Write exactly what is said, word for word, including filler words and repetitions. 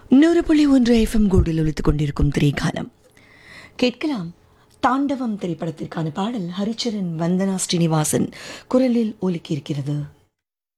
நூறு புள்ளி ஒன்று எஃப்எம் கோடில் ஒலித்துக் கொண்டிருக்கும் திரைக்காலம் கேட்கலாம். தாண்டவம் திரைப்படத்திற்கான பாடல் ஹரிச்சரன் வந்தனா ஸ்ரீனிவாசன் குரலில் ஒலிக்கியிருக்கிறது.